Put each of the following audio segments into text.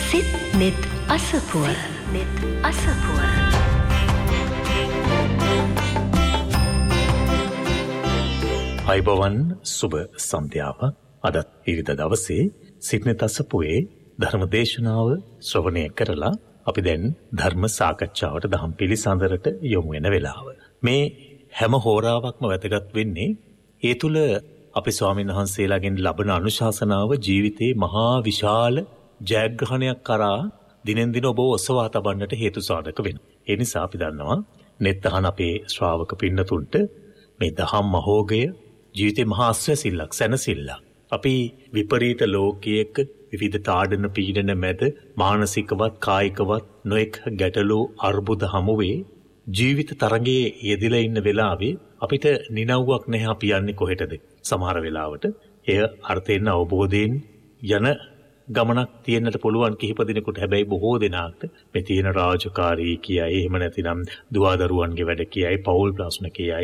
සිත් net අසපුව. අයිබෝවන් සුබ සන්ධ්‍යාව. අදත් ඉරිදා දවසේ සිත් net අසපුවේ ධර්ම දේශනාව ශ්‍රවණය කරලා අපි දැන් ධර්ම සාකච්ඡාවට දහම් පිළිසඳරට යොමු වෙන වෙලාව. මේ හැම හෝරාවක්ම වැදගත් වෙන්නේ ඒ තුල අපේ ස්වාමීන් වහන්සේලාගෙන් ලබන අනුශාසනාව ජීවිතේ මහා විශාල ජයග්‍රහණයක් කරා දිනෙන් දින ඔබ ඔසවා තබන්නට හේතු සාධක වෙනවා. ඒ නිසා අපි දන්නවා net අහන අපේ ශ්‍රාවක පින්නතුන්ට මේ දහම් මහෝගය ජීවිතේ මහා ආශ්‍රයසිල්ලක් සැනසෙල්ලක්. අපි විපරීත ලෝකයක විවිධ තාඩන පීඩන මැද මානසිකවත් කායිකවත් නොඑක ගැටලු අර්බුද හමුවේ ජීවිත තරඟයේ යෙදලා ඉන්න වෙලාවේ අපිට නිනව්වක් නැහැ අපි යන්නේ කොහෙටද. සමහර වෙලාවට එය අර්ථයෙන් අවබෝධයෙන් යන ගමනක් තියෙන්නට පුළුවන් කිහිප දිනකට. හැබැයි බොහෝ දෙනාට මේ තියෙන රාජකාරී කියයි, එහෙම නැතිනම් දුවදරුවන්ගේ වැඩ කියයි, පෞල් ප්‍රශ්න කියයි,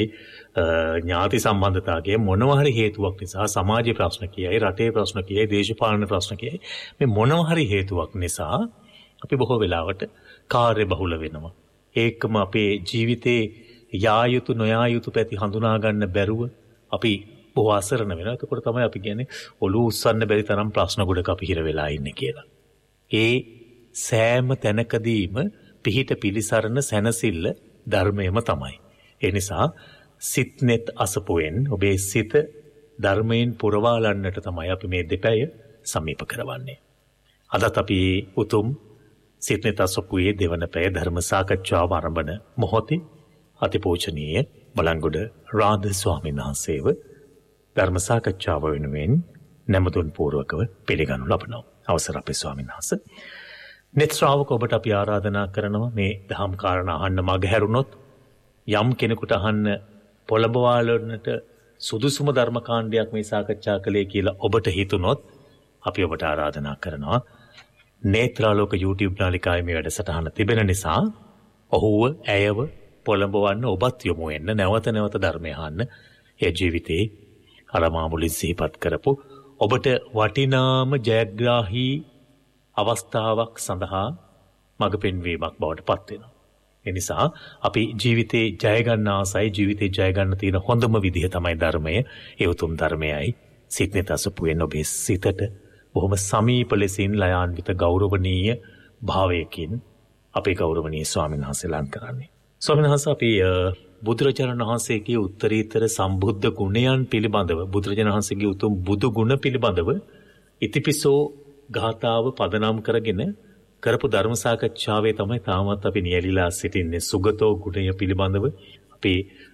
ඥාති සම්බන්ධතා කියයි, මොනවා හරි හේතුවක් නිසා සමාජීය ප්‍රශ්න කියයි, රටේ ප්‍රශ්න කියයි, දේශපාලන ප්‍රශ්න කියයි, මේ මොනවා හරි හේතුවක් නිසා අපි බොහෝ වෙලාවට කාර්ය බහුල වෙනවා. ඒකම අපේ ජීවිතේ යා යුතු නොයා යුතු පැති හඳුනා ගන්න බැරුව අපි බොහෝ අසරණ වෙනවා. එතකොට තමයි අපි කියන්නේ ඔළුව උස්සන්න බැරි තරම් ප්‍රශ්න ගොඩක අපි හිර වෙලා ඉන්නේ කියලා. ඒ සෑම තැනකදීම පිහිට පිලිසරණ සැනසෙල්ල ධර්මයම තමයි. ඒ නිසා සිත් net අසපුවෙන් ඔබේ සිත ධර්මයෙන් පුරවාලන්නට තමයි අපි මේ දෙපැය සමීප කරවන්නේ. අදත් අපි උතුම් සිත් net අසපුවේ දෙවන පැය ධර්ම සාකච්ඡාව ආරම්භන මොහොතේ අතිපූජනීය බලංගොඩ රාද ස්වාමීන් වහන්සේව ධර්ම සාකච්ඡාව වෙනුවෙන් නැමතුම් පූර්වකව පිළිගනු ලබනවා. අවසර අපේ ස්වාමීන් වහන්සේ. net ශ්‍රාවක ඔබට අපි ආරාධනා කරනවා මේ දහම් කාරණා අහන්න මග හැරුණොත් යම් කෙනෙකුට අහන්න පොළඹවාලන්නට සුදුසුම ධර්ම කාණ්ඩයක් මේ සාකච්ඡා කළේ කියලා ඔබට හිතුනොත් අපි ඔබට ආරාධනා කරනවා නේත්‍රාලෝක YouTube නාලිකාවේ මේ වැඩසටහන තිබෙන නිසා ඔහුව ඇයව පොළඹවන්න ඔබත් යොමු වෙන්න නැවත නැවත ධර්මය අහන්න. ඒ ජීවිතේ අරමාමුලින් සිහිපත් කරපු ඔබට වටිනාම ජයග්‍රාහී අවස්ථාවක් සඳහා මඟ පෙන්වීමක් බවට පත් වෙනවා. ඒ නිසා අපි ජීවිතේ ජය ගන්න ආසයි, ජීවිතේ ජය ගන්න තියෙන හොඳම විදිහ තමයි ධර්මය. ඒ උතුම් ධර්මයයි සිත් net අසපුවෙන් ඔබේ සිතට බොහොම සමීප ලෙසින් ලයාන්විත ගෞරවනීය භාවයකින් අපේ ගෞරවනීය ස්වාමීන් වහන්සේලාන් කරන්නේ. ස්වාමීන් වහන්සේ අපි බුදුරජාණන් වහන්සේගේ උත්තරීතර සම්බුද්ධ ගුණයන් පිළිබඳව, බුදුරජාණන් වහන්සේගේ උතුම් බුදු ගුණ පිළිබඳව ඉතිපිසෝ ගාථාව පදනම් කරගෙන කරපු ධර්ම සාකච්ඡාවේ තමයි තාමත් අපි නියැලිලා සිටින්නේ. සුගතෝ ගුණය පිළිබඳව අපි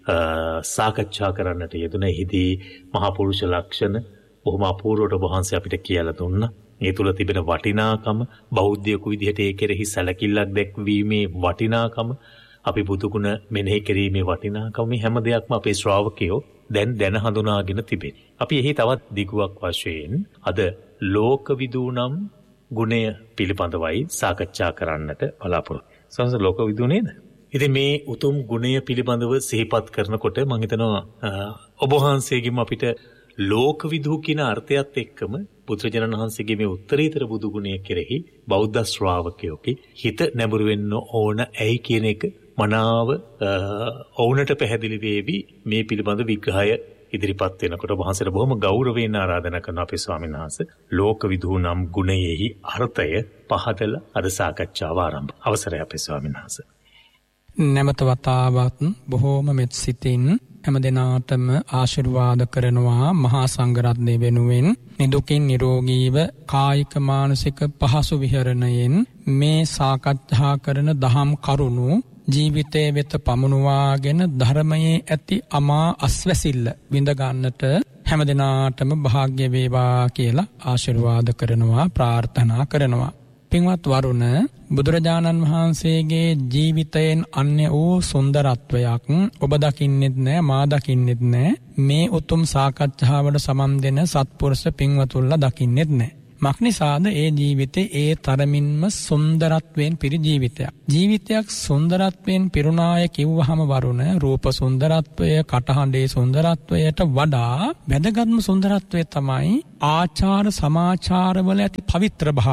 සාකච්ඡා කරන්නට යෙදුන. එහිදී මහා පුරුෂ ලක්ෂණ බොහොම අපූර්වට වහන්සේ අපිට කියලා දුන්නා. ඒ තුල තිබෙන වටිනාකම, බෞද්ධයෙකු විදිහට ඒ කෙරෙහි සැලකිල්ලක් දැක්වීමේ වටිනාකම, අපි බුදුගුණ මෙනෙහි කිරීමේ වටිනාකම, මේ හැම දෙයක්ම අපේ ශ්‍රාවකයෝ දැන හඳුනාගෙන තිබේ. අපි එහි තවත් දිගුවක් වශයෙන් අද ලෝකවිදූ නම් ගුණය පිළිබඳවයි සාකච්ඡා කරන්නට බලාපොරොත්තු. සංස ලෝකවිදූ නේද? ඉතින් මේ උතුම් ගුණය පිළිබඳව සිහිපත් කරනකොට මම හිතනවා ඔබ වහන්සේගෙම අපිට ලෝකවිදූ කියන අර්ථයත් එක්කම බුදුරජාණන් වහන්සේගේ මේ උත්තරීතර බුදු ගුණය කෙරෙහි බෞද්ධ ශ්‍රාවකයෝගේ හිත නැඹුරු වෙන්න ඕන ඇයි කියන එක මනාව ඔවුන්ට පැහැදිලි වේවි. මේ පිළිබඳ විග්‍රහය ඉදිරිපත් වෙනකොට වහන්සේට බොහොම ගෞරවයෙන් ආරාධනා කරන අපේ ස්වාමීන් වහන්සේ ලෝකවිදූ නම් ගුණයෙහි අර්ථය පහදලා අද සාකච්ඡාව ආරම්භ. අවසරයි අපේ ස්වාමීන් වහන්සේ. නැමත වතාවත් බොහෝම මෙත් සිතින් හැම දිනාටම ආශිර්වාද කරනවා මහා සංඝරත්නය වෙනුවෙන් නිදුකින් නිරෝගීව කායික මානසික පහසු විහරණයෙන් මේ සාකච්ඡා කරන දහම් කරුණු ජීවිතයේ වෙත පමුණුවාගෙන ධර්මයේ ඇති අමා අස්වැසිල්ල විඳ ගන්නට හැම දිනාටම වාග්ය වේවා කියලා ආශිර්වාද කරනවා, ප්‍රාර්ථනා කරනවා. පින්වත් වරුණ, බුදුරජාණන් වහන්සේගේ ජීවිතයෙන් අන්‍ය වූ සුන්දරත්වයක් ඔබ දකින්නෙත් නෑ, මා දකින්නෙත් නෑ. මේ උතුම් සාකච්ඡාවට සමන් දෙන සත්පුරුෂ පින්වතුන්ලා දකින්නෙත් නෑ. මක්නිසාද ඒ ජීවිතේ ඒ තරමින්ම සුන්දරත්වයෙන් පිරි ජීවිතයක්. ජීවිතයක් සුන්දරත්වයෙන් පිරුණාය කිව්වහම වරුණ, රූප සුන්දරත්වය, කටහඬේ සුන්දරත්වයට වඩා වැදගත්ම සුන්දරත්වය තමයි ආචාර සමාචාරවල ඇති පවිත්‍ර භාවය.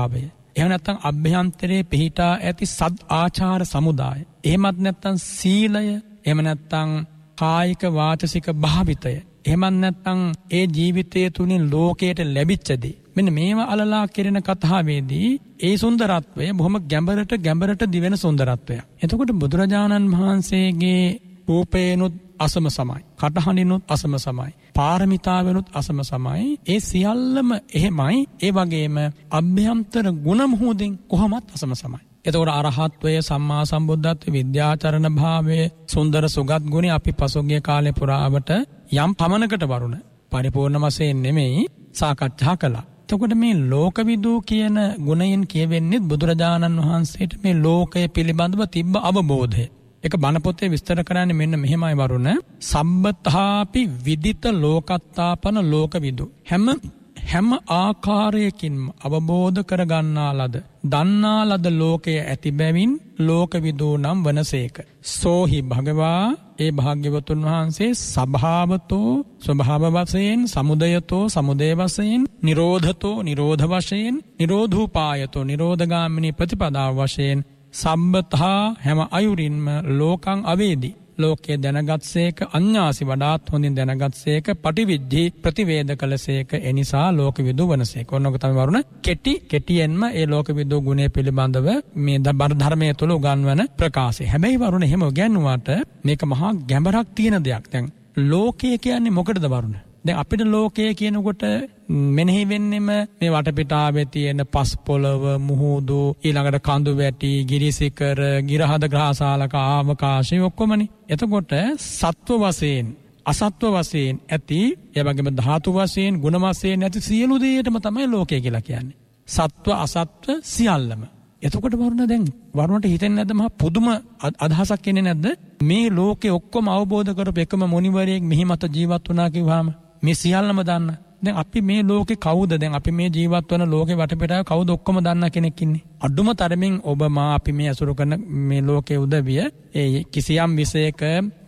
එහෙම නැත්නම් අභ්‍යන්තරයේ පිහිටා ඇති සද් ආචාර සමුදාය. එහෙමත් නැත්නම් සීලය, එහෙම නැත්නම් කායික වාචසික භාවිතය. එහෙමත් නැත්නම් ඒ ජීවිතය තුලින් ලෝකයට ලැබිච්ච දේ. මෙන්න මේවා අලලා කෙරෙන කතාවේදී ඒ සුන්දරත්වය බොහොම ගැඹරට දිවෙන සුන්දරත්වයක්. එතකොට බුදුරජාණන් වහන්සේගේ රූපේනුත් අසම සමයි. කටහඬිනුත් අසම සමයි. පාරමිතාවෙනුත් අසම සමයි. ඒ සියල්ලම එහෙමයි. ඒ වගේම අභ්‍යන්තර ගුණ මුහුදින් කොහොමත් අසම සමයි. එතකොට අරහත්වය, සම්මා සම්බුද්ධත්වයේ විද්‍යාචරණ භාවයේ සුන්දර සුගත් ගුණ අපි පසුගිය කාලේ පුරාවට යම් පමණකට වරුණ පරිපූර්ණ වශයෙන් නෙමෙයි සාකච්ඡා කළා. එතකොට මේ ලෝකවිදූ කියන ගුණයෙන් කියවෙන්නේ බුදුරජාණන් වහන්සේට මේ ලෝකය පිළිබඳව තිබ්බ අවබෝධය. එක බණ පොතේ විස්තර කරන්නේ මෙන්න මෙහෙමයි වරුණ. සම්බතාපි විදිත ලෝකත්තාපන ලෝකවිදු. හැම ආකාරයකින්ම අවබෝධ කරගන්නා ලද, දන්නා ලද ලෝකයේ ඇති බැවින් ලෝකවිදූ නම් වනසේක. සෝහි භගවා, ඒ භාග්‍යවතුන් වහන්සේ සභාවතෝ ස්වභාව වශයෙන්, සමුදයතෝ සමුදය වශයෙන්, නිරෝධතෝ නිරෝධ වශයෙන්, නිරෝධූපායතෝ නිරෝධගාමිනී ප්‍රතිපදාව වශයෙන් සම්බතා හැම අයුරින්ම ලෝකං අවේදී. ලෝකයේ දැනගත්සේක, අඤ්ඤාසි වඩාත් හොඳින් දැනගත්සේක, පටිවිද්ධි ප්‍රතිවේද කළසේක, එනිසා ලෝකවිදු වනසේක. ඔන්නක තමයි වරුණ කෙටියෙන්ම ඒ ලෝකවිදු ගුණය පිළිබඳව මේ ධර්මයේ තුල උගන්වන ප්‍රකාශය. හැබැයි වරුණ එහෙම උගන්වුවාට මේක මහා ගැඹරක් තියෙන දෙයක්. දැන් ලෝකය කියන්නේ මොකටද වරුණ? දැන් අපිට ලෝකය කියනකොට මෙනෙහි වෙන්නෙම මේ වටපිටාවේ තියෙන පස් පොළව, මුහුදු, ඊළඟට කඳු වැටි, ගිරිසිකර, ගිරහද ග්‍රහසාලක, ආවකාශය ඔක්කොමනේ. එතකොට සත්ව වශයෙන්, අසත්ව වශයෙන් ඇති, ඒ වගේම ධාතු වශයෙන්, ගුණ වශයෙන් ඇති සියලු දේටම තමයි ලෝකය කියලා කියන්නේ. සත්ව අසත්ව සියල්ලම. එතකොට වරුණට හිතෙන්නේ නැද්ද මහා පුදුම අදහසක් එන්නේ නැද්ද? මේ ලෝකේ ඔක්කොම අවබෝධ කරපු එකම මොණිවරයෙක් මෙහි මත ජීවත් වුණා කිව්වම මේ සියල්ලම දන්න. දැන් අපි මේ ලෝකේ කවුද? දැන් අපි මේ ජීවත් වන ලෝකේ වටපිටාව කවුද ඔක්කොම දන්න කෙනෙක් ඉන්නේ? අඩුම තරමින් ඔබ මා අපි මේ අසුරු කරන මේ ලෝකයේ උදවිය ඒ කිසියම් විශේෂක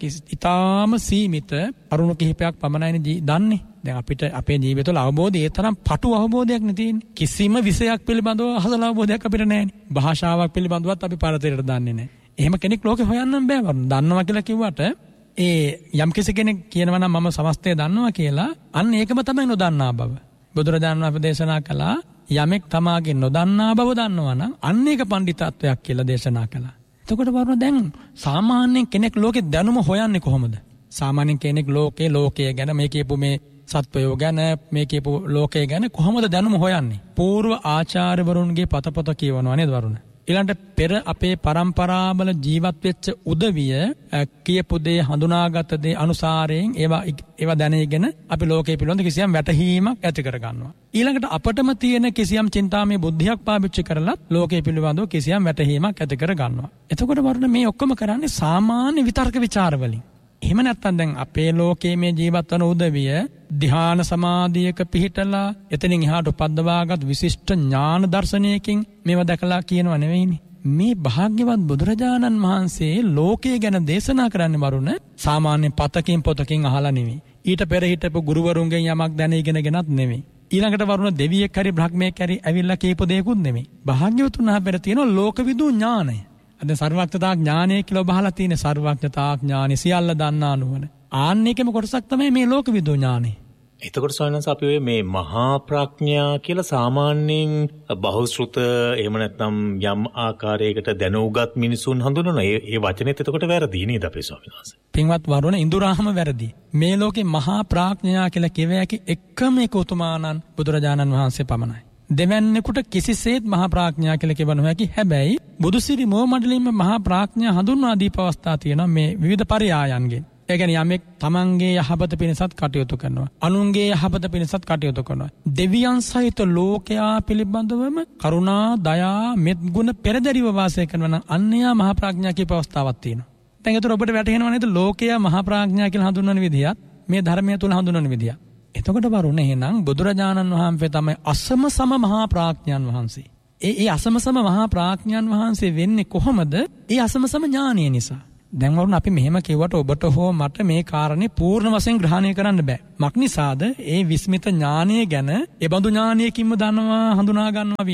ඉතාම සීමිත අරුණු කිහිපයක් පමණයි දන්නේ. දැන් අපිට අපේ ජීවිතවල අවබෝධය ඒ තරම් පටු අවබෝධයක් නෙ තියෙන්නේ. කිසිම විෂයක් පිළිබඳව අසල අවබෝධයක් අපිට නැහැනේ. භාෂාවක් පිළිබඳවත් අපි පරතරයට දන්නේ නැහැ. එහෙම කෙනෙක් ලෝකේ හොයන්න බෑ වරුණ. දන්නවා කියලා කිව්වට ඒ යම් කෙනෙක් කියනවා නම් මම සමස්තය දන්නවා කියලා, අන්න ඒකම තමයි නොදන්නා බව. බුදුරජාණන් වහන්සේ දේශනා කළා යමෙක් තමාගේ නොදන්නා බව දන්නවා නම් අන්න ඒක පඬිතත්වයක් කියලා දේශනා කළා. එතකොට වරුණ දැන් සාමාන්‍යයෙන් කෙනෙක් ලෝකේ දැනුම හොයන්නේ කොහොමද? සාමාන්‍යයෙන් කෙනෙක් ලෝකය ගැන මේ කියපු මේ සත්වයෝ ගැන මේ කියපු ලෝකය ගැන කොහොමද දැනුම හොයන්නේ? పూర్ව ආචාර්යවරුන්ගේ පතපත කියවනවා නේද වරුණ? ඊළඟට පෙර අපේ පරම්පරාවල ජීවත් වෙච්ච උදවිය කියපු දේ, හඳුනාගත දේ අනුසාරයෙන් ඒවා දැනගෙන අපි ලෝකයේ පිළිබඳ කිසියම් වැටහීමක් ඇති කර ගන්නවා. ඊළඟට අපටම තියෙන කිසියම් චින්තාමය බුද්ධියක් පාවිච්චි කරලා ලෝකයේ පිළිබඳව කිසියම් වැටහීමක් ඇති කර ගන්නවා. එතකොට වරුණ මේ ඔක්කොම කරන්නේ සාමාන්‍ය විතර්ක ਵਿਚාර වලින්. එහෙම නැත්නම් දැන් අපේ ලෝකයේ මේ ජීවත් වන උදවිය ධ්‍යාන සමාධියක පිහිටලා එතනින් එහාට උපද්දවාගත් විශිෂ්ට ඥාන දර්ශනයකින් මේවා දැකලා කියනව නෙවෙයිනේ. මේ භාග්‍යවත් බුදුරජාණන් වහන්සේ ලෝකය ගැන දේශනා කරන්නේ වරුණ සාමාන්‍ය පොතකින් අහලා නෙවෙයි. ඊට පෙර හිටපු ගුරුවරුන්ගෙන් යමක් දැන ඉගෙනගෙනත් නෙවෙයි. ඊළඟට වරුණ දෙවියෙක් හරි බ්‍රහ්මයෙක් හරි ඇවිල්ලා කියපු දෙයක්ුත් නෙවෙයි. භාග්‍යවතුන් වහන්සේ පෙර තියෙන ලෝකවිදූ ඥානය. අද සර්වඥතා ඥානය කියලා බහලා තියෙන සර්වඥතා ඥානය සියල්ල දන්නා නුවණ. ආන්නේකම කොටසක් තමයි මේ ලෝකවිදූ ඥානය. එතකොට සොයනස අපි ඔය මේ මහා ප්‍රඥා කියලා සාමාන්‍යයෙන් බහුශ්‍රුත එහෙම නැත්නම් යම් ආකාරයකට දැනුගත් මිනිසුන් හඳුනන ඒ වචනේත් එතකොට වැරදි නේද අපේ ස්වාමීන් වහන්සේ? පින්වත් වරුණ ඉඳුරාම වැරදි. මේ ලෝකේ මහා ප්‍රඥා කියලා කියව හැකි එකම එක උතුමාණන් බුදුරජාණන් වහන්සේ පමණයි. දෙවැන්නෙකුට කිසිසේත් මහා ප්‍රඥා කියලා කියව නොහැකි. හැබැයි බුදුසිරි මොමඩලින්ම මහා ප්‍රඥා හඳුන්වා දීප අවස්ථා තියෙනවා මේ විවිධ පරයායන්ගෙන්. ඒ කියන්නේ යමෙක් තමන්ගේ යහපත පිණිසත් කටයුතු කරනවා, අනුන්ගේ යහපත පිණිසත් කටයුතු කරනවා, දෙවියන් සහිත ලෝකයා පිළිබඳවම කරුණා, දයා, මෙත් ගුණ පෙරදරිව වාසය කරනවා නම් අන්‍යයා මහා ප්‍රඥා කියප අවස්ථාවක් තියෙනවා. දැන් ඒතර ඔබට වැටහෙනවා නේද ලෝකයා මහා ප්‍රඥා කියලා හඳුන්වන විදිහත් මේ ධර්මය තුල හඳුන්වන විදිහත්. එතකොට වරුණ එහෙනම් බුදුරජාණන් වහන්සේ තමයි අසම සම මහා ප්‍රඥාන් වහන්සේ. ඒ අසම සම මහා ප්‍රඥාන් වහන්සේ වෙන්නේ කොහොමද? ඒ අසම සම ඥානය නිසා. දැන් වරුණ අපි මෙහෙම කිව්වට ඔබට හෝ මට මේ කාරණේ පූර්ණ වශයෙන් ග්‍රහණය කරන්න බෑ. මක් නිසාද? ඒ විස්මිත ඥානය ගැන ඒ බඳු ඥානයකින්ම දන්නවා, හඳුනා ගන්නවා විනා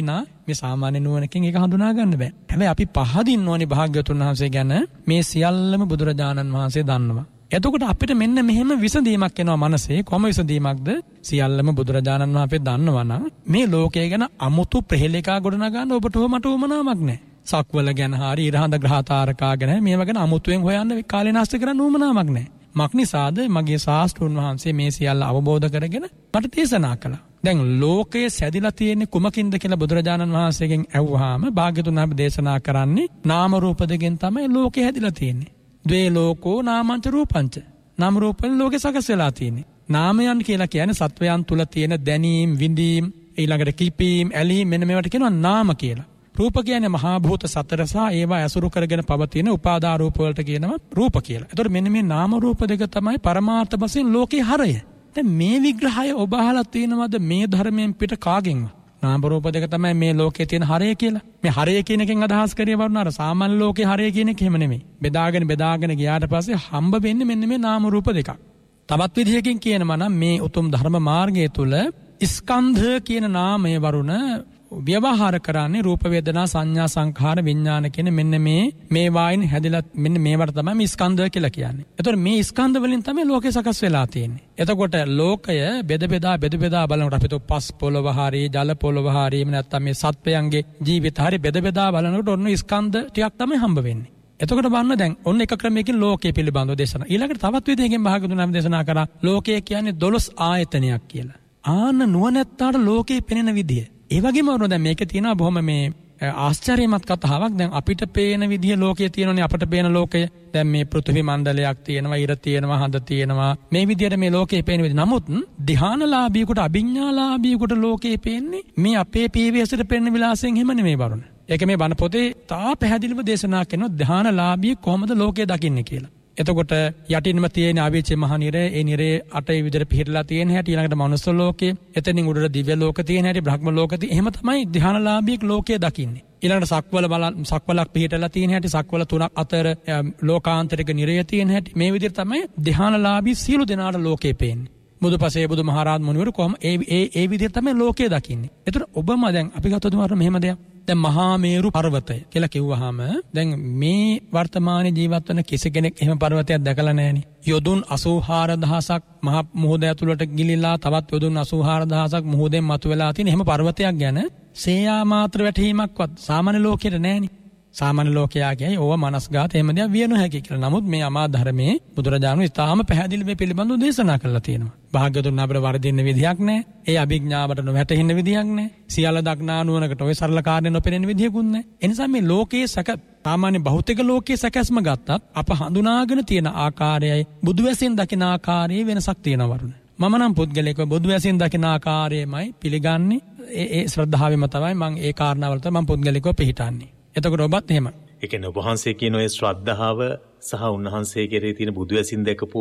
මේ සාමාන්‍ය නුවණකින් ඒක හඳුනා ගන්න බෑ. හැබැයි අපි පහදින්න ඕනේ භාග්‍යවතුන් වහන්සේ ගැන මේ සියල්ලම බුදුරජාණන් වහන්සේ දන්නවා. එතකොට අපිට මෙන්න මෙහෙම විසඳීමක් එනවා මනසේ. කොහොම විසඳීමක්ද? සියල්ලම බුදුරජාණන් වහන්සේ දන්නවා නම් මේ ලෝකය ගැන අමුතු ප්‍රහෙලිකා ගොඩනගන්න ඔබට මට උවමනාවක් නැහැ. සක්වල ගැන හරි ඉරහඳ ග්‍රහතාරකා ගැන මේව ගැන අමුතුවෙන් හොයන්න කාලේ නාස්ති කරන්න උවමනාවක් නැහැ. මක්නිසාද මගේ ශාස්ත්‍රඥ වහන්සේ මේ සියල්ල අවබෝධ කරගෙන මට දේශනා කළා. දැන් ලෝකයේ සැදිලා තියෙන්නේ කුමකින්ද කියලා බුදුරජාණන් වහන්සේගෙන් ඇහුවාම භාග්‍යතුන් වහන්සේ දේශනා කරන්නේ නාම රූප දෙකෙන් තමයි ලෝකය හැදිලා තියෙන්නේ. ද්වේ ලෝකෝ නාමංච රූපංච. නාම රූපෙන් ලෝකේ සකස් වෙලා තියෙන්නේ. නාමයන් කියලා කියන්නේ සත්වයන් තුල තියෙන දැනීම්, විඳීම්, ඊළඟට කිපීම්, ඇලීම් මෙන්න මේවට කියනවා නාම කියලා. රූප කියන්නේ මහා භූත සතර සහ ඒවා ඇසුරු කරගෙන පවතින උපාදා රූප වලට කියනවා රූප කියලා. ඒතකොට මෙන්න මේ නාම රූප දෙක තමයි පරමාර්ථ වශයෙන් ලෝකේ හරය. දැන් මේ විග්‍රහය ඔබ අහලා තියෙනවද මේ ධර්මයෙන් පිට කාගෙන්ව? නාම රූප දෙක තමයි මේ ලෝකේ තියෙන හරය කියලා. මේ හරය කියන එකෙන් අදහස් කරේ වරුණාර සාමාන්‍ය ලෝකේ හරය කියන එක එහෙම නෙමෙයි. බෙදාගෙන ගියාට පස්සේ හම්බ වෙන්නේ මෙන්න මේ නාම රූප දෙකක්. තවත් විදිහකින් කියනවා නම් මේ උතුම් ධර්ම මාර්ගය තුල ස්කන්ධ කියන නාමය වරුණ ව්‍යවහාර කරන්නේ රූප වේදනා සංඥා සංඛාර විඥාන කියන මෙන්න මේ වයින් හැදිලා මෙන්න මේවට තමයි මේ ස්කන්ධ කියලා කියන්නේ. එතකොට මේ ස්කන්ධ වලින් තමයි ලෝකේ සකස් වෙලා තියෙන්නේ. එතකොට ලෝකය බෙද බෙදා බලනකොට අපිට පස් පොළව හරි ජල පොළව හරි එහෙම නැත්නම් මේ සත්වයන්ගේ ජීවිත හරි බෙද බෙදා බලනකොට ඔන්න ස්කන්ධ ටිකක් තමයි හම්බ වෙන්නේ. එතකොට බලන්න දැන් ඔන්න එක ක්‍රමයකින් ලෝකයේ පිළිබඳව දේශනා. ඊළඟට තවත් විදිහකින් භාගතුන් නම් දේශනා කරා ලෝකය කියන්නේ 12 ආයතනයක් කියලා. ආන්න නුවණැත්තාට ලෝකේ පෙනෙන විදිය. ඒ වගේම වරුණ දැන් මේකේ තියෙනවා බොහොම මේ ආශ්චර්යමත් කතාවක්. දැන් අපිට පේන විදිය ලෝකයේ තියෙනනේ අපට පේන ලෝකය. දැන් මේ පෘථිවි මණ්ඩලයක් තියෙනවා, ඉර තියෙනවා, හඳ තියෙනවා. මේ විදියට මේ ලෝකයේ පේන විදිය. නමුත් ධ්‍යානලාභීකට අභිඥාලාභීකට ලෝකයේ පේන්නේ මේ අපේ පීවේසට පෙනෙන විලාසයෙන් හිම නෙමෙයි වරුණ. ඒක මේ බණ පොතේ තා පැහැදිලිව දේශනා කරනවා ධ්‍යානලාභී කොහොමද ලෝකය දකින්නේ කියලා. එතකොට යටින්ම තියෙන ආවේච මහ නිරය, ඒ නිරේ අටේ විදිහට පිහිටලා තියෙන හැටි, ඊළඟට මනුස්ස ලෝකේ, එතනින් උඩට දිව්‍ය ලෝක තියෙන හැටි, බ්‍රහ්ම ලෝක තියෙන. එහෙම තමයි ධ්‍යානලාභීක ලෝකය දකින්නේ. ඊළඟට සක්වලක් පිහිටලා තියෙන හැටි, සක්වල තුනක් අතර ලෝකාන්තරික නිරය තියෙන හැටි. මේ විදිහට තමයි ධ්‍යානලාභී සියලු දෙනාට ලෝකේ පේන්නේ. බුදුපසේ බුදුමහරහත් මුනිවරු කොහොම ඒ විදිහට තමයි ලෝකය දකින්නේ. ඒතර ඔබම දැන් අපි ගත්තොත් මෙහෙම දෙයක්. දැන් මහා මේරු පර්වතය කියලා කිව්වහම දැන් මේ වර්තමානයේ ජීවත් වෙන කිසි කෙනෙක් එහෙම පර්වතයක් දැකලා නැහෙනි. යොදුන් 84000ක් මහ මුහුද ඇතුළට ගිලිලා තවත් යොදුන් 84000ක් මුහුදෙන් මතුවලා තියෙන එහෙම පර්වතයක් ගැන සේයා මාත්‍ර වැටහීමක්වත් සාමාන්‍ය ලෝකෙට නැහෙනි. සාමාන්‍ය ලෝකයා කියයි ඕව මනස්ගත එහෙම දෙයක් විය නොහැකි කියලා. නමුත් මේ අමා ධර්මයේ බුදුරජාණන් ඉතාම පැහැදිලිව පිළිබඳව දේශනා කරලා තියෙනවා. භාග්‍යවතුන් අපර වර්ධින්න විදියක් නැහැ. ඒ අභිඥාවට නොවැටෙන්න විදියක් නැහැ. සියල්ල දක්නා නුවණකට ඔය සරල කාරණේ නොපෙනෙන විදියකුත් නැහැ. ඒ නිසා මේ ලෝකයේ සාමාන්‍ය භෞතික ලෝකයේ සැකස්ම ගත්තත් අප හඳුනාගෙන තියෙන ආකාරයයි බුදු වැසින් දකින ආකාරයේ වෙනසක් තියෙනවා වරුණ. මම නම් පුද්ගලිකව බුදු වැසින් දකින ආකාරයමයි පිළිගන්නේ. ඒ ශ්‍රද්ධාවෙම තමයි මම ඒ කාරණාවල තමයි මම පුද්ගලිකව පිළිටන්නේ. එතකොට ඔබත් එහෙම. ඒ කියන්නේ ඔබ වහන්සේ කියන ඔය ශ්‍රද්ධාව සහ උන්වහන්සේ කෙරේ තියෙන බුදු වැසින් දැකපු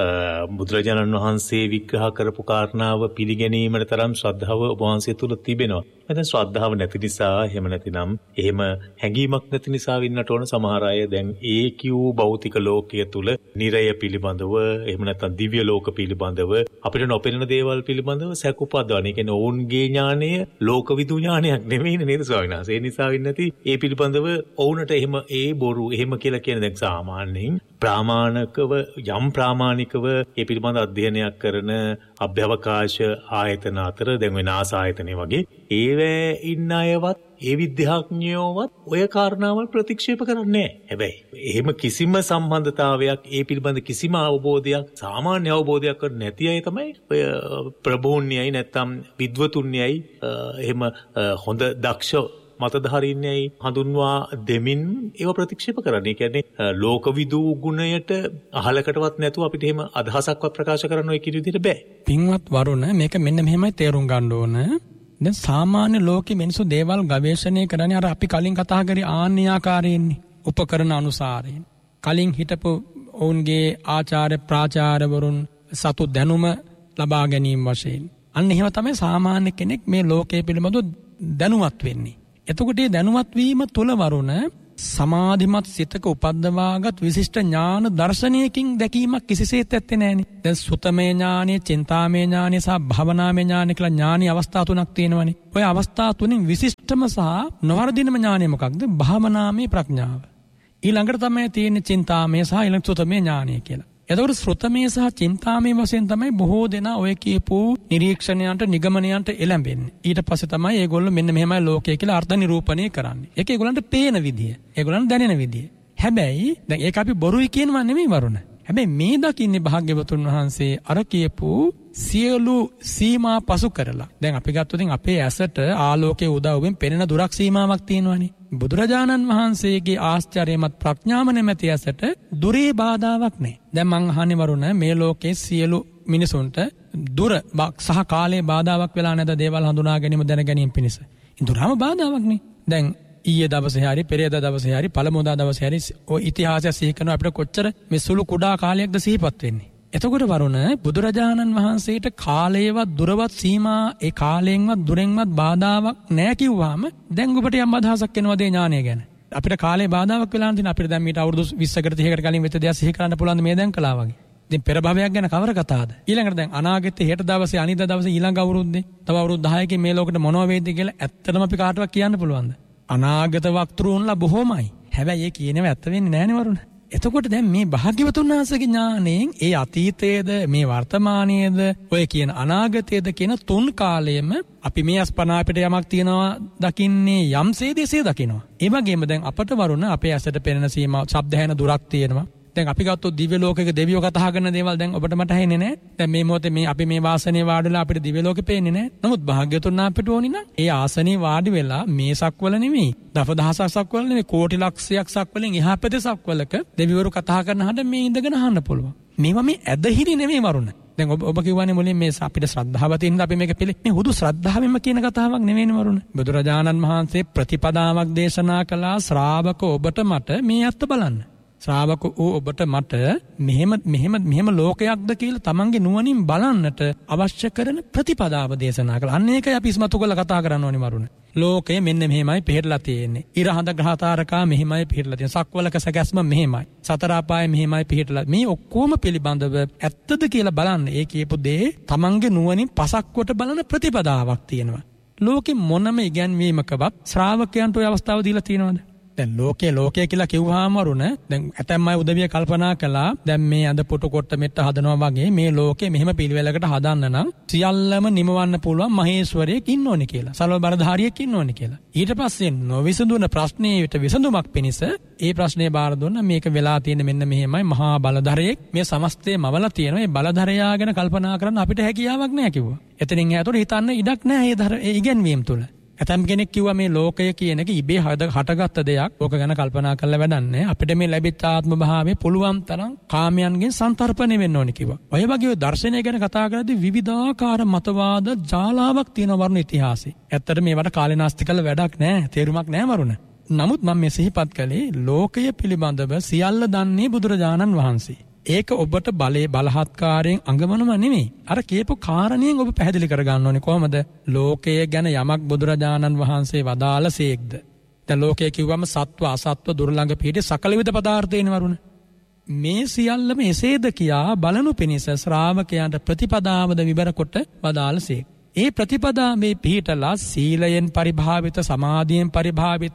බුදුරජාණන් වහන්සේ විග්‍රහ කරපු කාරණාව පිළිගැනීමට තරම් ශ්‍රද්ධාව ඔබ වහන්සේ තුල තිබෙනවා. නැත්නම් ශ්‍රද්ධාව නැති නිසා එහෙම නැතිනම් එහෙම හැඟීමක් නැති නිසා වෙන්නට ඕන සමහර අය දැන් ඒ කියූ භෞතික ලෝකයේ තුල නිරය පිළිබඳව එහෙම නැත්නම් දිව්‍ය ලෝක පිළිබඳව අපිට නොපෙනෙන දේවල් පිළිබඳව සැකපදවන. ඒ කියන්නේ ඔවුන්ගේ ඥානය ලෝකවිදු ඥානයක් නෙමෙයි නේද ස්වාමීන් වහන්සේ. ඒ නිසා වෙන්නේ නැති ඒ පිළිබඳව ඔවුන්ට එහෙම ඒ බොරු එහෙම කියලා කියන දැන් සාමාන්‍යයෙන් ප්‍රාමාණිකව යම් ප්‍රාමාණිකව ඒ පිළිබඳ අධ්‍යයනයක් කරන අභ්‍යවකාශ ආයතන අතර දැන් වෙන ආසායතනෙ වගේ ඒවැ ඉන්න අයවත් ඒ විද්‍යාඥයෝවත් ඔය කාරණාවල් ප්‍රතික්ෂේප කරන්නේ නැහැ. හැබැයි එහෙම කිසිම සම්බන්ධතාවයක් ඒ පිළිබඳ කිසිම අවබෝධයක් සාමාන්‍ය අවබෝධයක් කර නැති අය තමයි ඔය ප්‍රබෝධ්‍යයි නැත්තම් විද්වතුන්යයි එහෙම හොඳ දක්ෂ මතධාරීන්යයි හඳුන්වා දෙමින් ඒව ප්‍රතික්ෂේප කරන්නේ. කියන්නේ ලෝකවිදු ගුණයට අහලකටවත් නැතුව අපිට එහෙම අදහසක්වත් ප්‍රකාශ කරන්න ඔය කිසි විදිහට බෑ. පින්වත් වරුණ මේක මෙන්න මෙහෙමයි තේරුම් ගන්න ඕන. දැන් සාමාන්‍ය ලෝකෙ මිනිස්සු දේවල් ගවේෂණය කරන්නේ අර අපි කලින් කතා කරේ ආන්‍ය ආකාරයෙන්නේ උපකරණ අනුසාරයෙන්. කලින් හිටපු ඔවුන්ගේ ආචාර්ය ප්‍රාචාර්යවරුන් සතු දැනුම ලබා ගැනීම වශයෙන්. අන්න එහෙම තමයි සාමාන්‍ය කෙනෙක් මේ ලෝකයේ පිළිබඳව දැනුවත් වෙන්නේ. එතකොට මේ දැනුවත් වීම තුල වරුණ සමාධිමත් සිතක උපද්දවාගත් විශිෂ්ට ඥාන දර්ශනයකින් දැකීමක් කිසිසේත් ඇත්තේ නැහෙනි. දැන් සුතමේ ඥානෙ, චින්තාමේ ඥානෙ සහ භවනාමේ ඥානෙ කියලා ඥානි අවස්ථා තුනක් තියෙනවනේ. ඔය අවස්ථා තුنين විශිෂ්ටම සහ නොවර්ධිනම ඥානෙ මොකක්ද? භවනාමේ ප්‍රඥාව. ඊළඟට තමයි තියෙන්නේ චින්තාමේ සහ ඊළඟ සුතමේ ඥානෙ කියලා. එතකොට ශ්‍රුතමේ සහ චින්තාමේ වශයෙන් තමයි බොහෝ දෙනා ඔය කියපු නිරීක්ෂණයන්ට නිගමනයන්ට එළඹෙන්නේ. ඊට පස්සේ තමයි ඒගොල්ලෝ මෙන්න මෙහෙමයි ලෝකය කියලා අර්ථ නිරූපණය කරන්නේ. ඒක ඒගොල්ලන්ට පේන විදිය. ඒගොල්ලන්ට දැනෙන විදිය. හැබැයි දැන් ඒක අපි බොරුයි කියනවා නෙමෙයි වරුණ. හැබැයි මේ දකින්නේ භාග්‍යවතුන් වහන්සේ අර කියපු සියලු සීමා පසු කරලා. දැන් අපි ගත්තොත් අපේ ඇසට ආලෝකයේ උදව්වෙන් පෙනෙන දුරක් සීමාවක් තියෙනවානේ. බුදුරජාණන් වහන්සේගේ ආශ්චර්යමත් ප්‍රඥාව නැමැති ඇසට දුරේ බාධාවක් නැහැ. දැන් මං අහන්නේ වරුණ මේ ලෝකයේ සියලු මිනිසුන්ට දුර සහ කාලයේ බාධාවක් වෙලා නැද දේවල් හඳුනා ගැනීම දැන ගැනීම පිණිස. ඉදurama බාධාවක් නේ. දැන් ඊයේ දවසේ හරි පෙරේදා දවසේ හරි පළමුදා දවසේ හරි ඔය ඉතිහාසය සිහි කරන අපිට කොච්චර මේ සුළු කුඩා කාලයක්ද සිහිපත් වෙන්නේ. එතකොට වරුණ බුදුරජාණන් වහන්සේට කාලයේවත් දුරවත් සීමා ඒ කාලයෙන්වත් දුරෙන්වත් බාධාවක් නැහැ කිව්වම දැන් ඔබට යම් අදහසක් එනවද ඒ ඥානය ගැන? අපිට කාලේ බාධාවක් වෙලා නැතිනම් අපිට දැන් මීට අවුරුදු 20කට 30කට කලින් වෙත දෙයක් සිහි කරන්න පුළුවන් මේ දැන් කළා වගේ. ඉතින් පෙර භවයක් ගැන කවර කතාවද? ඊළඟට දැන් අනාගතේ හෙට දවසේ අනිද්දා දවසේ ඊළඟ අවුරුද්දේ තව අවුරුදු 10කින් මේ ලෝකෙට මොනව වෙයිද කියලා ඇත්තටම අපි කාටවත් කියන්න පුළුවන්ද? අනාගත වක්තෘන්ලා බොහොමයි. හැබැයි ඒ කියනව ඇත්ත වෙන්නේ නැහැ නේ වරුණ. එතකොට දැන් මේ භාග්‍යවතුන් වහන්සේගේ ඥාණයෙන් ඒ අතීතයේද මේ වර්තමානයේද ඔය කියන අනාගතයේද කියන තුන් කාලයේම අපි මේ අස්පනා අපිට යමක් තියනවා දකින්නේ යම්සේ දෙසේ දකිනවා. ඒ වගේම දැන් අපට වරුණ අපේ ඇසට පෙනෙන සීමා ශබ්ද හැන දුරක් තියෙනවා. දැන් අපි ගත්තොත් දිව්‍ය ලෝකයක දෙවියෝ කතා කරන දේවල් දැන් ඔබට මට ඇහෙන්නේ නැහැ. දැන් මේ මොහොතේ මේ අපි මේ වාසනේ වාඩි වෙලා අපිට දිව්‍ය ලෝකෙ පේන්නේ නැහැ. නමුත් භාග්‍යවතුන් අපිට ඕනි නම් ඒ ආසනේ වාඩි වෙලා මේ සක්වල නෙමෙයි, දසදහසක් සක්වල නෙමෙයි, කෝටි ලක්ෂයක් සක්වලෙන් එහා පැත්තේ සක්වලක දෙවිවරු කතා කරන හඬ මේ ඉඳගෙන අහන්න පුළුවන්. මේවා මේ ඇදහිලි නෙමෙයි වරුණ. දැන් ඔබ කිව්වනේ මුලින් මේ අපිට ශ්‍රද්ධාව තියෙන අපි මේක පිළි මේ හුදු ශ්‍රද්ධාවෙන්ම කියන කතාවක් නෙවෙයිනේ වරුණ. බුදුරජාණන් වහන්සේ ප්‍රතිපදාවක් දේශනා කළා ශ්‍රාවක ඔබට මට මේ අත්ත බලන්න. ශ්‍රාවක වූ ඔබට මට මෙහෙම ලෝකයක්ද කියලා තමන්ගේ නුවණින් බලන්නට අවශ්‍ය කරන ප්‍රතිපදාව දේශනා කළා. අන්න ඒකයි අපි ඉස්මතු කරලා කතා කරන්න ඕනේ වරුණ. ලෝකය මෙන්න මෙහෙමයි පිළිලා තියෙන්නේ. ඉරහඳ ග්‍රහතාරකා මෙහෙමයි පිළිලා තියෙන්නේ. සක්වලක සැකැස්ම මෙහෙමයි. සතර අපාය මෙහෙමයි පිළිලා. මේ ඔක්කොම පිළිබඳව ඇත්තද කියලා බලන්න. ඒ කියපු දේ තමන්ගේ නුවණින් පසක් කොට බලන ප්‍රතිපදාවක් තියෙනවා. ලෝකෙ මොනම ඉගැන්වීමකවත් ශ්‍රාවකයන්ට ඔය අවස්ථාව දීලා තියෙනවද? දැන් ලෝකය කියලා කිව්වහම වරුණ දැන් ඇතැම් අය උදවිය කල්පනා කළා දැන් මේ අඳ පොටු කොට මෙට්ට හදනවා වගේ මේ ලෝකේ මෙහෙම පිළිවෙලකට හදන්න නම් සියල්ලම නිමවන්න පුළුවන් මහේශ්වරයෙක් ඉන්න ඕනේ කියලා. සල්ව බරධාරියෙක් ඉන්න ඕනේ කියලා. ඊට පස්සේ නොවිසඳුන ප්‍රශ්නේට විසඳුමක් පිණිස ඒ ප්‍රශ්නේ බාර දුන්නා මේක වෙලා තියෙන්නේ මෙන්න මෙහෙමයි මහා බලධරයෙක් මේ සමස්තය මවලා තියෙනවා. මේ බලධරයා ගැන කල්පනා කරන්න අපිට හැකියාවක් නැහැ කිව්වා. එතනින් එහාට හිතන්න ඉඩක් නැහැ ඒ ඉගැන්වීම් තුල. ඇතම් කෙනෙක් කිව්වා මේ ලෝකය කියන එක ඉබේ හටගත්ත දෙයක්. ඕක ගැන කල්පනා කරලා වැඩක් නැහැ. අපිට මේ ලැබිච්ච ආත්ම භාවයේ පුළුවන් තරම් කාමයන්ගෙන් සංතරපණය වෙන්න ඕනේ කිව්වා. ඔය වගේ දර්ශනය ගැන කතා කරද්දී විවිධාකාර මතවාද ජාලාවක් තියෙන වරුණ ඉතිහාසයේ. ඇත්තට මේවට කාලේනාස්ති කළ වැඩක් නැහැ. තේරුමක් නැහැ වරුණ. නමුත් මම මේ සිහිපත් කළේ ලෝකය පිළිබඳව සියල්ල දන්නේ බුදුරජාණන් වහන්සේ. ඒක ඔබට බලහත්කාරයෙන් අඟවනම නෙමෙයි. අර කියපු කාරණයෙන් ඔබ පැහැදිලි කරගන්න ඕනේ කොහොමද? ලෝකය ගැන යමක් බුදුරජාණන් වහන්සේ වදාළසේක්ද? දැන් ලෝකය කිව්වම සත්ව අසත්ව දුර්ලංඝ පිහිටි සකල විද පදාර්ථයන් වරුණ. මේ සියල්ලම එසේද කියා බලනු පිණිස ශ්‍රාවකයන්ට ප්‍රතිපදාවද විවර කොට වදාළසේක්. ඒ ප්‍රතිපදාවේ පිහිටලා සීලයෙන් පරිභාවිත, සමාධියෙන් පරිභාවිත,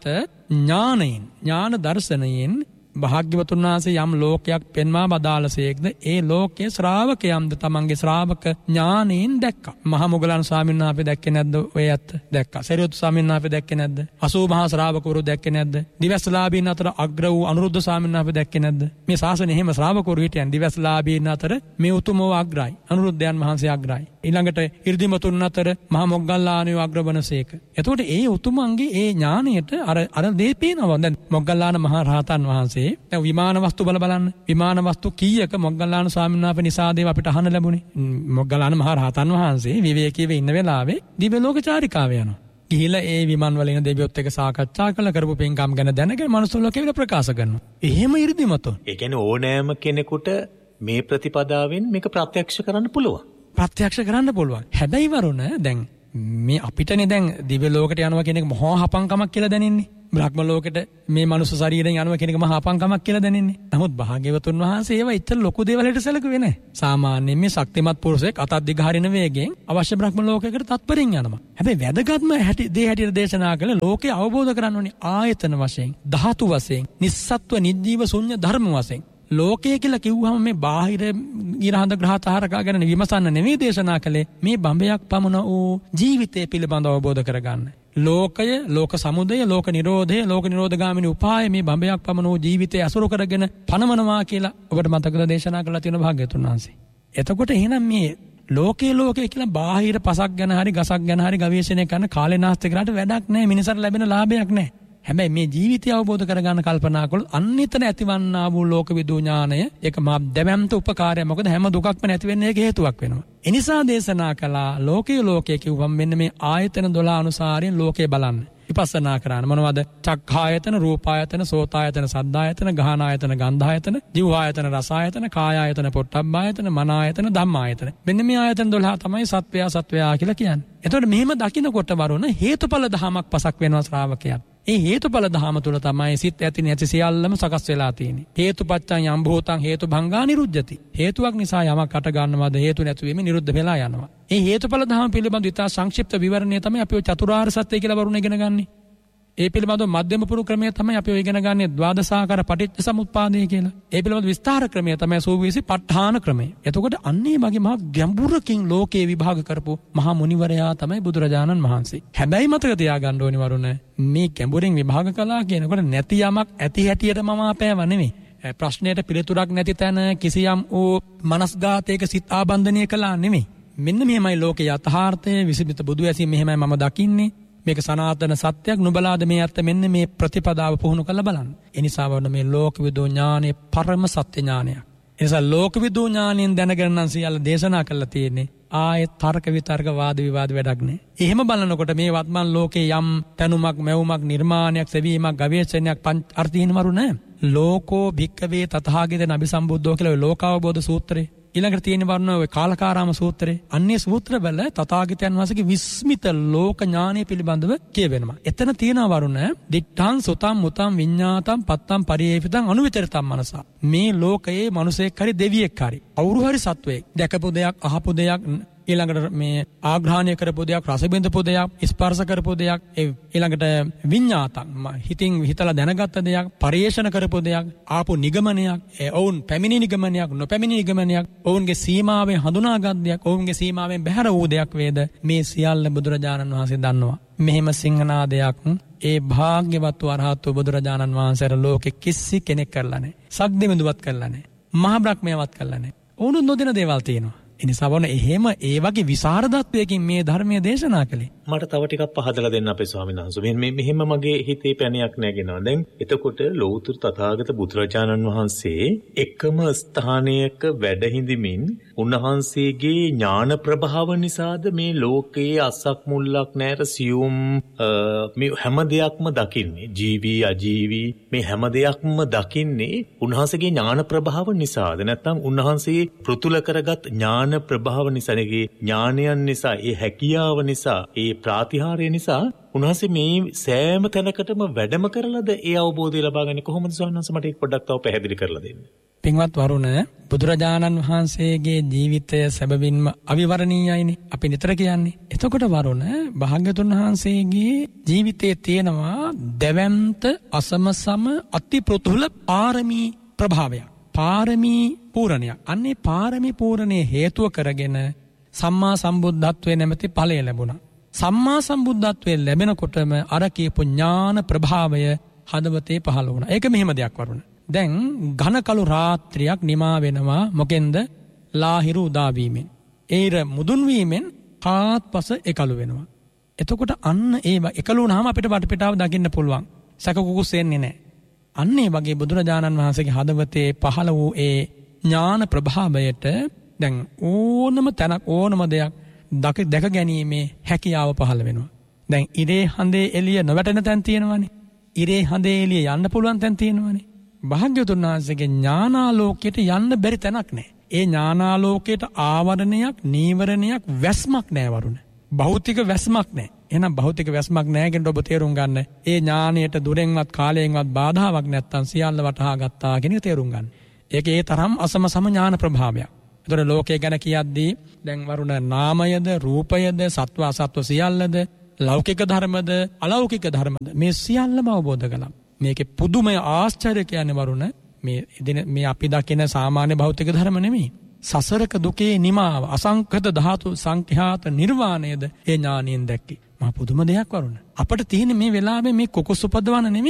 ඥාන දර්ශනයෙන් භාග්‍යවතුන් වහන්සේ යම් ලෝකයක් පෙන්වා බදාළසේක්ද ඒ ලෝකයේ ශ්‍රාවකයන්ද තමන්ගේ ශ්‍රාවක ඥානයෙන් දැක්කා. මහා මොග්ගලන් ස්වාමීන් වහන්සේ දැක්කේ නැද්ද? ඔය ඇත්ත දැක්කා. සරියුත් ස්වාමීන් වහන්සේ දැක්කේ නැද්ද? 80 මහා ශ්‍රාවකවරු දැක්කේ නැද්ද? දිවස්ලාභීන් අතර අග්‍ර වූ අනුරුද්ධ ස්වාමීන් වහන්සේ දැක්කේ නැද්ද? මේ ශාසනයේ එහෙම ශ්‍රාවකවරු හිටියන් දිවස්ලාභීන් අතර මේ උතුමෝ අග්‍රයි. අනුරුද්ධයන් වහන්සේ අග්‍රයි. ඊළඟට 이르දිමතුන් අතර මහා මොග්ගල්ලාණයෝ අග්‍රවනසේක. එතකොට ඒ උතුමන්ගේ ඒ ඥාණයට අර දේ පේනවා. දැන් මොග්ගල්ලාන මහා රහතන් වහන්සේ දැන් විමාන වස්තු බලන්න. විමාන වස්තු කීයක මොග්ගල්ලාන ස්වාමීන් වහන්සේ නිසාදේව අපිට අහන්න ලැබුණේ. මොග්ගල්ලාන මහා රහතන් වහන්සේ විවේකීව ඉන්න වෙලාවේ දිව්‍ය ලෝක චාරිකාව යනවා. ගිහිලා ඒ විමාන වල ඉන්න දෙවියොත් එක්ක සාකච්ඡා කරලා කරපු පින්කම් ගැන දැනගෙන මනුස්ස ලෝකෙ විතර ප්‍රකාශ කරනවා. එහෙම 이르දිමතුන්. ඒ කියන්නේ ඕනෑම කෙනෙකුට මේ ප්‍රතිපදාවෙන් මේක ප්‍රත්‍යක්ෂ කරන්න පුළුවන්. ප්‍රත්‍යක්ෂ කරන්න පුළුවන්. හැබැයි වරුණ දැන් මේ අපිටනේ දැන් දිව්‍ය ලෝකයට යනවා කියන එක මහා හපංකමක් කියලා දැනෙන්නේ. බ්‍රහ්ම ලෝකෙට මේ මනුස්ස ශරීරයෙන් යනවා කියන එක මහා අපංකමක් කියලා දැනෙන්නේ. නමුත් භාග්‍යවතුන් වහන්සේ ඒවා ඉච්චර ලොකු දේවල්ට සැලකුවේ නැහැ. සාමාන්‍යයෙන් මේ ශක්තිමත් පුරුෂයෙක් අතක් දිග හරින වේගයෙන් අවශ්‍ය බ්‍රහ්ම ලෝකයකට තත්පරින් යනවා. හැබැයි වැදගත්ම දේ හැටියට දේශනා කළ ලෝකේ අවබෝධ කරගන්න ඕනේ ආයතන වශයෙන්, ධාතු වශයෙන්, නිස්සත්ව නිජීව ශුන්‍ය ධර්ම වශයෙන්. ලෝකය කියලා කිව්වම මේ බාහිර ඊරහඳ ග්‍රහ තාරකා ගැන විමසන්න නෙවෙයි දේශනා කළේ. මේ බඹයක් පමණ වූ ජීවිතය පිළිබඳව අවබෝධ කරගන්න. ලෝකය, ලෝක සමුදය, ලෝක නිරෝධය, ලෝක නිරෝධගාමිනී උපාය මේ බඹයක් පමණ වූ ජීවිතය අසුරු කරගෙන පනවනවා කියලා ඔබට මතකද දේශනා කළා තියෙන භාග්‍යතුන් වහන්සේ. එතකොට එහෙනම් මේ ලෝකේ කියලා බාහිර පසක් ගැන හරි ගසක් ගැන හරි ගවේෂණය කරන කාලේ නාස්ති කරාට වැඩක් නැහැ. මිනිසාට ලැබෙන ලාභයක් නැහැ. හැබැයි මේ ජීවිතය අවබෝධ කරගන්න කල්පනා කළොත් අන්නිතන ඇතිවන්නා වූ ලෝක විදූ ඥානය ඒක මා දැවැන්ත උපකාරය. මොකද හැම දුකක්ම නැති වෙන්නේ ඒක හේතුවක් වෙනවා. එනිසා දේශනා කළා ලෝකයේ කිව්වම මෙන්න මේ ආයතන 12 අනුසාරයෙන් ලෝකේ බලන්න. විපස්සනා කරන්න මොනවද? චක්ඛායතන, රූපායතන, සෝතායතන, සද්ධායතන, ගාහනායතන, ගන්ධායතන, ජීවායතන, රසායතන, කායායතන, පොට්ටබ්බායතන, මනායතන, ධම්මායතන. මෙන්න මේ ආයතන 12 තමයි සත්වයා කියලා කියන්නේ. එතකොට මෙහෙම දකින්නකොට වරුණ හේතුඵල ධමයක් පසක් වෙනවා ශ්‍රාවකයන්. ඒ හේතුඵල ධම තුල තමයි සිත් ඇති නැති සියල්ලම සකස් වෙලා තියෙන්නේ. හේතුපච්චං යම් භූතං හේතු භංගා නිරුද්ධති. හේතුවක් නිසා යමක් අට ගන්නවද හේතු නැති වෙමින් නිරුද්ධ වෙලා යනවා. ඒ හේතුඵල ධම පිළිබඳ ඉතා සංක්ෂිප්ත විවරණය තමයි අපි ඔය චතුරාර්ය සත්‍ය කියලා වරුණ ඉගෙන ගන්නෙ. ඒ පිළිබඳව මධ්‍යම පුරු ක්‍රමය තමයි අපි ඔය ඉගෙන ගන්නෙ ද්වාදසාකාර පටිච්ච සමුප්පාදය කියලා. ඒ පිළිබඳව විස්තර ක්‍රමය තමයි සූවිසි ප ဋ ාණ ක්‍රමය. එතකොට අන්නේ වගේ මහා ගැඹුරකින් ලෝකේ විභාග කරපු මහා මුනිවරයා තමයි බුදුරජාණන් වහන්සේ. හැබැයි මතක තියාගන්න ඕනි වරුණ මේ ගැඹුරින් විභාග කළා කියනකොට නැති යමක් ඇති හැටියට මම අපෑව නෙමෙයි. ප්‍රශ්නයට පිළිතුරක් නැති තැන කිසියම් වූ මනස්ගාතයක සිත ආබන්ධනය කළා නෙමෙයි. මෙන්න මෙහෙමයි ලෝකේ යථාර්ථය විසිමිත බුදු ඇසින් මෙහෙමයි මම දකින්නේ. මේක සනාතන සත්‍යයක් නුඹලාද මේ අත්ත මෙන්න මේ ප්‍රතිපදාව පුහුණු කරලා බලන්න. ඒ නිසා වුණ මේ ලෝක විදූ ඥානයේ පරම සත්‍ය ඥානයක්. ඒ නිසා ලෝක විදූ ඥානයෙන් දැනගෙන නම් සියල්ල දේශනා කරලා තියෙන්නේ. ආයේ තර්ක විතර්ක වාද විවාද වැඩක් නෑ. එහෙම බලනකොට මේ වත්මන් ලෝකේ යම් තනුමක් මැවුමක් නිර්මාණයක් සෙවීමක් ගවේෂණයක් අර්ථින් වරු නෑ. ලෝකෝ භික්කවේ තථාගතයන් අභිසම්බුද්ධෝ කියලා ඔය ලෝකාවබෝධ සූත්‍රේ ඊළඟට තියෙන වර්ණ ඔය කාලකාරාම සූත්‍රේ අන්නේ සූත්‍රවල තථාගතයන් වහන්සේගේ විස්මිත ලෝක ඥානය පිළිබඳව කියවෙනවා. එතන තියෙනවා වරුණ දිත්තං සුතං මුතං විඤ්ඤාතං පත්තං පරියේපිතං අනුවිතරතං මනසා. මේ ලෝකයේ මිනිසෙක් හරි දෙවියෙක් හරි කවුරු හරි සත්වයෙක් දැකපු දෙයක් අහපු දෙයක් ඊළඟට මේ ආග්‍රහණය කරපු දෙයක් රස බින්දපු දෙයක් ස්පර්ශ කරපු දෙයක් ඊළඟට විඤ්ඤාතං හිතින් හිතලා දැනගත්ත දෙයක් පරිේෂණ කරපු දෙයක් ආපු නිගමනයක් ඔවුන් පැමිණි නිගමනයක් නොපැමිණි නිගමනයක් ඔවුන්ගේ සීමාවෙන් හඳුනාගත් දෙයක් ඔවුන්ගේ සීමාවෙන් බැහැර වූ දෙයක් වේද මේ සියල්ල බුදුරජාණන් වහන්සේ දන්නවා. මෙහෙම සිංහනාදයක් ඒ භාග්‍යවත් අරහත් බුදුරජාණන් වහන්සේට ලෝකෙ කිසි කෙනෙක් කරලා නැහැ. සක්දෙවිඳුවත් කරලා නැහැ. මහ බ්‍රහ්මයවත් කරලා නැහැ. ඔවුන් නොදෙන දේවල් තියෙනවා. එනිසා වුණ එහෙම ඒ වගේ විසරදත්වයකින් මේ ධර්මයේ දේශනා කළේ. මට තව ටිකක් පහදලා දෙන්න අපේ ස්වාමීන් වහන්සේ. මෙහෙම මගේ හිතේ පැණයක් නැගෙනවා. දැන් එතකොට ලෞතර තථාගත බුදුරජාණන් වහන්සේ එකම ස්ථානයක වැඩ හිඳමින් උන්වහන්සේගේ ඥාන ප්‍රභාව නිසාද මේ ලෝකයේ අසක් මුල්ලක් නැර සියුම් මේ හැම දෙයක්ම දකින්නේ. ජීවි අජීවි මේ හැම දෙයක්ම දකින්නේ උන්වහන්සේගේ ඥාන ප්‍රභාව නිසාද නැත්නම් උන්වහන්සේ පෘතුල කරගත් ඥාන ප්‍රභාව නිසානේ ඥානයන් නිසා ඒ හැකියාව නිසා ඒ ප්‍රාතිහාර්ය නිසා උන්වහන්සේ මේ සෑම තැනකටම වැඩම කරලාද ඒ අවබෝධය ලබාගන්නේ කොහොමද ස්වාමීන් වහන්සේ මට ඒක පොඩ්ඩක් තව පැහැදිලි කරලා දෙන්න. පින්වත් වරුණ බුදුරජාණන් වහන්සේගේ ජීවිතය සැබවින්ම අවිවරණීයයිනේ අපි නිතර කියන්නේ. එතකොට වරුණ භාග්‍යතුන් වහන්සේගේ ජීවිතයේ තියෙනවා දැවැන්ත අසමසම අති පෘතුල පාරමී ප්‍රභාවයක්. පාරමී පූර්ණයක්. අන්නේ පාරමී පූර්ණයේ හේතුව කරගෙන සම්මා සම්බුද්ධත්වයේ නැමැති ඵලය ලැබුණා. සම්මා සම්බුද්ධත්වයේ ලැබෙනකොටම අර කියපු ඥාන ප්‍රභාවය හදවතේ පහළ වුණා. ඒක මෙහෙම දෙයක් වරුණ. දැන් ඝන කළු රාත්‍රියක් නිමා වෙනවා මොකෙන්ද? ලාහිරු උදා වීමෙන්. ඒර මුදුන් වීමෙන් කාත්පස එකලු වෙනවා. එතකොට අන්න ඒ එකලු වුණාම අපිට වටපිටාව දකින්න පුළුවන්. සැකකුකුස් එන්නේ නැහැ. අන්න ඒ වගේ බුදුරජාණන් වහන්සේගේ හදවතේ පහළ වූ ඒ ඥාන ප්‍රභාවයට දැන් ඕනම තැනක් ඕනම දෙයක් දැක ගැනීමේ හැකියාව පහළ වෙනවා. දැන් ඉරේ හඳේ එළිය නොවැටෙන තැන් තියෙනවනේ. ඉරේ හඳේ එළිය යන්න පුළුවන් තැන් තියෙනවනේ. භාග්‍යවතුන් වහන්සේගේ ඥානාලෝකයට යන්න බැරි තැනක් නැහැ. ඒ ඥානාලෝකයට ආවරණයක්, නීවරණයක්, වැස්මක් නැහැ වරුණ. භෞතික වැස්මක් නැහැ. එහෙනම් භෞතික වැස්මක් නැහැ කියන ඔබ තේරුම් ගන්න. ඒ ඥාණයට දුරෙන්වත් කාලයෙන්වත් බාධාවක් නැත්තම් සියල්ල වටහා ගත්තා කියන එක තේරුම් ගන්න. ඒක ඒ තරම් අසම සම ඥාන ප්‍රභාවයක්. ඒතර ලෝකයේ ගැන කියද්දී දැන් වරුණ නාමයද රූපයද සත්ව අසත්ව සියල්ලද ලෞකික ධර්මද අලෞකික ධර්මද මේ සියල්ලම අවබෝධ කළා. මේකේ පුදුමය ආශ්චර්ය කියන්නේ වරුණ මේ අපි දකින සාමාන්‍ය භෞතික ධර්ම නෙමෙයි. සසරක දුකේ නිමාව අසංඛත ධාතු සංඛ්‍යාත නිර්වාණයද ඒ ඥානියෙන් දැක්කේ. මා පුදුම දෙයක් වරුණ. අපිට තියෙන මේ වෙලාවේ මේ කුකුස් උපදවන නෙමෙයි.